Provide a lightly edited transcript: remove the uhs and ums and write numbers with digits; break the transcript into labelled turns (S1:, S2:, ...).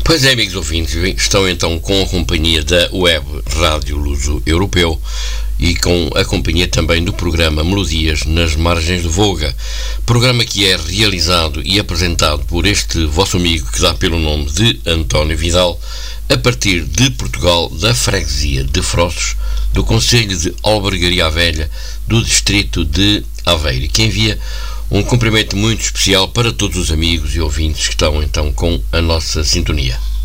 S1: Pois é, amigos ouvintes, estão então com a companhia da Web Rádio Luso Europeu e com a companhia também do programa Melodias nas Margens do Voga, programa que é realizado e apresentado por este vosso amigo que dá pelo nome de António Vidal, a partir de Portugal, da freguesia de Froços, do concelho de Albergaria Velha, do distrito de Aveiro, que envia um cumprimento muito especial para todos os amigos e ouvintes que estão então com a nossa sintonia.